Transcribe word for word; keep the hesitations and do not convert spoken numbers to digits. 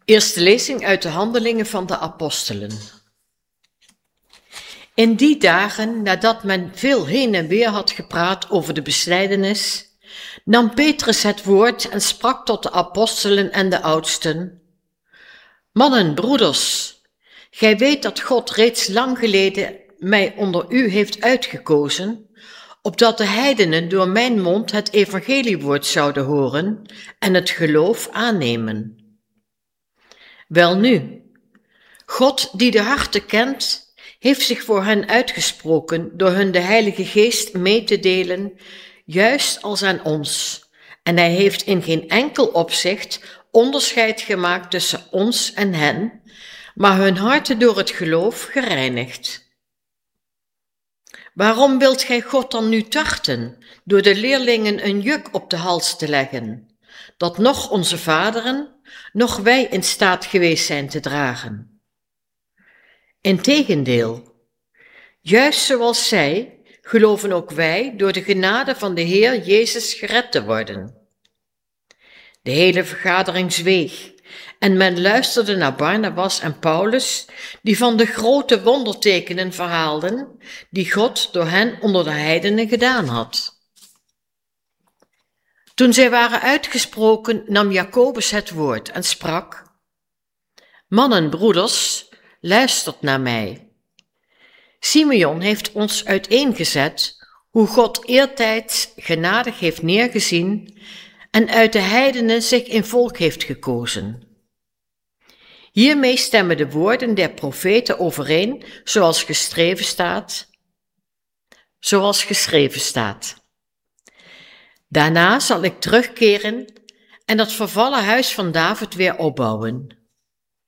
Eerste lezing uit de Handelingen van de Apostelen. In die dagen, nadat men veel heen en weer had gepraat over de besnijdenis, nam Petrus het woord en sprak tot de apostelen en de oudsten: Mannen, broeders, gij weet dat God reeds lang geleden mij onder u heeft uitgekozen, opdat de heidenen door mijn mond het evangeliewoord zouden horen en het geloof aannemen. Welnu, God die de harten kent, heeft zich voor hen uitgesproken door hun de Heilige Geest mee te delen, juist als aan ons. En hij heeft in geen enkel opzicht onderscheid gemaakt tussen ons en hen, maar hun harten door het geloof gereinigd. Waarom wilt gij God dan nu tarten, door de leerlingen een juk op de hals te leggen, dat noch onze vaderen, noch wij in staat geweest zijn te dragen? Integendeel, juist zoals zij, geloven ook wij door de genade van de Heer Jezus gered te worden. De hele vergadering zweeg en men luisterde naar Barnabas en Paulus, die van de grote wondertekenen verhaalden, die God door hen onder de heidenen gedaan had. Toen zij waren uitgesproken, nam Jacobus het woord en sprak: Mannen, broeders, luistert naar mij. Simeon heeft ons uiteengezet hoe God eertijds genadig heeft neergezien en uit de heidenen zich in volk heeft gekozen. Hiermee stemmen de woorden der profeten overeen, zoals geschreven staat. Zoals geschreven staat. Daarna zal ik terugkeren en dat vervallen huis van David weer opbouwen.